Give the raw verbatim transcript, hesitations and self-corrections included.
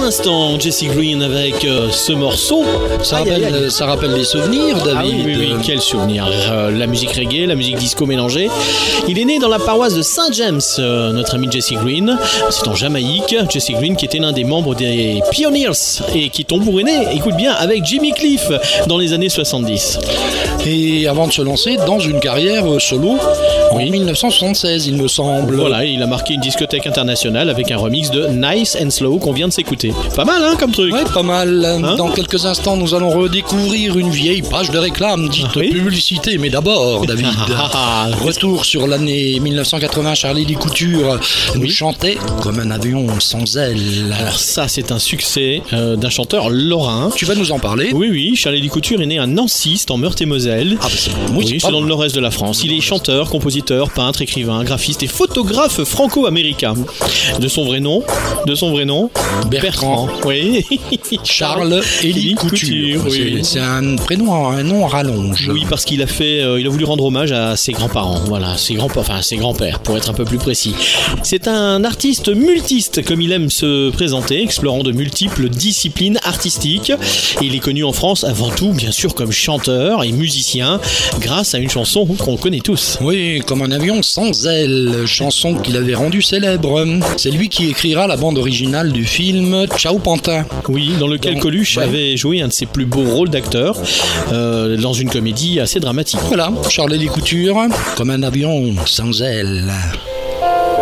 l'instant, Jesse Green avec euh, ce morceau. Ça, aïe, rappelle, aïe, aïe. ça rappelle des souvenirs, David. Ah oui, oui, oui, quel souvenir. Euh, la musique reggae, la musique disco mélangée. Il est né dans la paroisse de Saint James, euh, notre ami Jesse Green. C'est en Jamaïque. Jesse Green qui était l'un des membres des Pioneers et qui tambourinait, écoute bien, avec Jimmy Cliff dans les années soixante-dix. Et avant de se lancer dans une carrière solo en oui. dix-neuf cent soixante-seize, il me semble. Voilà, il a marqué une discothèque internationale avec un remix de Nice and Slow qu'on vient de s'écouter. Pas mal, hein, comme truc. Ouais, pas mal. Hein? Dans quelques instants, nous allons redécouvrir une vieille page de réclame dite ah, oui? publicité. Mais d'abord, David, retour sur l'année dix-neuf cent quatre-vingts. Charlie Lee Couture nous oui? chantait comme un avion sans ailes. Alors ça, c'est un succès euh, d'un chanteur lorrain. Tu vas nous en parler? Oui, oui. Charlie Lee Couture est né à Nancy, c'est en Meurthe-et-Moselle. Ah, bah c'est, oui, oui, c'est, c'est dans le nord-est de la France. Il est chanteur, compositeur, peintre, écrivain, graphiste et photographe franco-américain. De son vrai nom, de son vrai nom, Bertrand. Bertrand. Oui. Charles Élie Couture. Couture oui. c'est, c'est un prénom, un nom en rallonge. Oui, parce qu'il a fait, euh, il a voulu rendre hommage à ses grands-parents. Voilà, ses grands, enfin ses grands-pères, pour être un peu plus précis. C'est un artiste multiste, comme il aime se présenter, explorant de multiples disciplines artistiques. Et il est connu en France avant tout, bien sûr, comme chanteur et musicien, grâce à une chanson qu'on connaît tous. Oui, comme un avion sans ailes, chanson qu'il avait rendue célèbre. C'est lui qui écrira la bande originale du film Ciao Pantin. Oui, dans lequel dans... Coluche ouais. avait joué un de ses plus beaux rôles d'acteur euh, dans une comédie assez dramatique. Voilà, Charlie Lee Couture, comme un avion sans ailes.